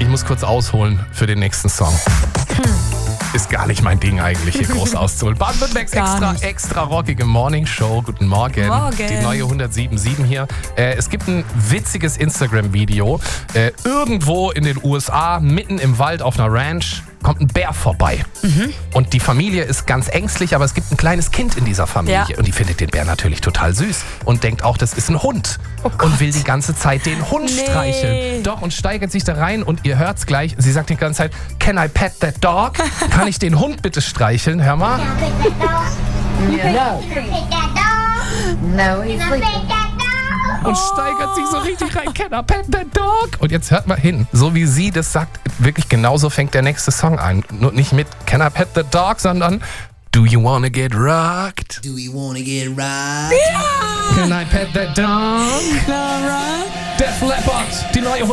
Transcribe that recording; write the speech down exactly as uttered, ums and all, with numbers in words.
Ich muss kurz ausholen für den nächsten Song. Hm. Ist gar nicht mein Ding eigentlich, hier groß auszuholen. Baden-Württembergs extra, extra rockige Morning Show. Guten Morgen. Morgen. Die neue hundertsieben Komma sieben hier. Äh, es gibt ein witziges Instagram-Video. Äh, irgendwo in den U S A, mitten im Wald auf einer Ranch, kommt ein Bär vorbei. Mhm. Und die Familie ist ganz ängstlich, aber es gibt ein kleines Kind in dieser Familie. Ja. Und die findet den Bär natürlich total süß und denkt auch, das ist ein Hund. Oh und will die ganze Zeit den Hund nee. streicheln. Doch, und steigert sich da rein und ihr hört's gleich. Sie sagt die ganze Zeit, can I pet that dog? Kann ich den Hund bitte streicheln? Hör mal. No. No, he's sleeping. Und steigert sich so richtig rein. Can I pet that dog? Und jetzt hört mal hin. So wie sie das sagt, wirklich genauso fängt der nächste Song an. Nur nicht mit Can I pet the dog, sondern Do you wanna get rocked? Do you wanna get rocked? Ja! Can I pet that dog? Clara. Def Leppard, die neue